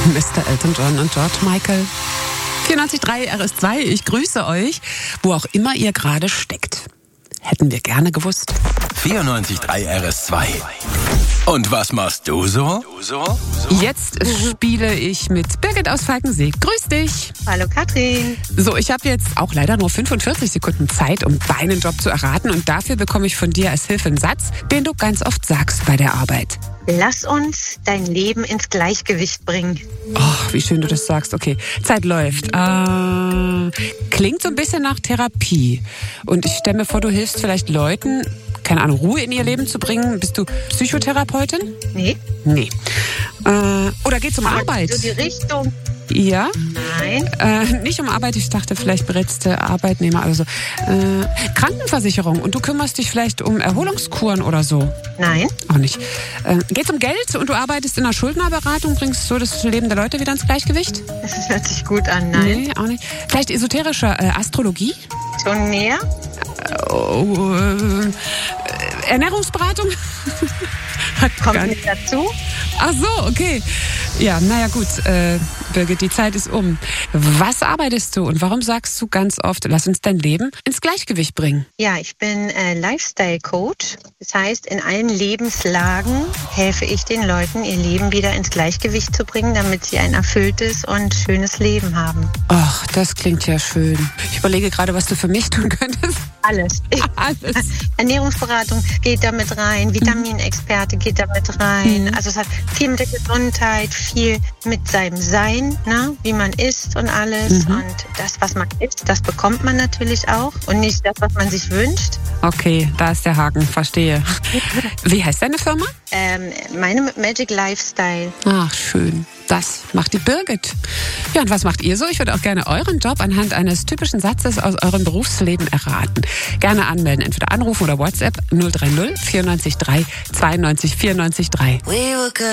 Mr. Elton John und George Michael. 94.3 RS2, ich grüße euch, wo auch immer ihr gerade steckt. Hätten wir gerne gewusst. 94.3 RS2. Und was machst du so? Jetzt spiele ich mit Birgit aus Falkensee. Grüß dich. Hallo Katrin. So, ich habe jetzt auch leider nur 45 Sekunden Zeit, um deinen Job zu erraten. Und dafür bekomme ich von dir als Hilfe einen Satz, den du ganz oft sagst bei der Arbeit. Lass uns dein Leben ins Gleichgewicht bringen. Oh, wie schön du das sagst. Okay, Zeit läuft. Klingt so ein bisschen nach Therapie. Und ich stelle mir vor, du hilfst vielleicht Leuten, keine Ahnung, Ruhe in ihr Leben zu bringen. Bist du Psychotherapeutin? Nee. Nee. Oder geht's um Arbeit? So die Richtung. Ja? Nein. Nicht um Arbeit, ich dachte vielleicht berätst du Arbeitnehmer, also Krankenversicherung und du kümmerst dich vielleicht um Erholungskuren oder so. Nein. Auch nicht. Geht's um Geld und du arbeitest in einer Schuldnerberatung, bringst so das Leben der Leute wieder ins Gleichgewicht? Das hört sich gut an. Nein. Nee, auch nicht. Vielleicht esoterische Astrologie? Schon näher? Ernährungsberatung? Kommt nicht dazu? Ach so, okay. Ja, naja gut, Birgit, die Zeit ist um. Was arbeitest du und warum sagst du ganz oft, lass uns dein Leben ins Gleichgewicht bringen? Ja, ich bin Lifestyle-Coach. Das heißt, in allen Lebenslagen helfe ich den Leuten, ihr Leben wieder ins Gleichgewicht zu bringen, damit sie ein erfülltes und schönes Leben haben. Ach, das klingt ja schön. Ich überlege gerade, was du für mich tun könntest. Alles. Alles. Ernährungsberatung geht damit rein, Vitaminexperte geht damit rein. Also es hat viel mit der Gesundheit, viel mit seinem Sein, ne? Wie man isst und alles. Und das, was man isst, das bekommt man natürlich auch und nicht das, was man sich wünscht. Okay, da ist der Haken, verstehe. Wie heißt deine Firma? Meine Magic Lifestyle. Ach, schön. Das macht die Birgit. Ja, und was macht ihr so? Ich würde auch gerne euren Job anhand eines typischen Satzes aus eurem Berufsleben erraten. Gerne anmelden, entweder anrufen oder WhatsApp 030 94 3 92 94 3.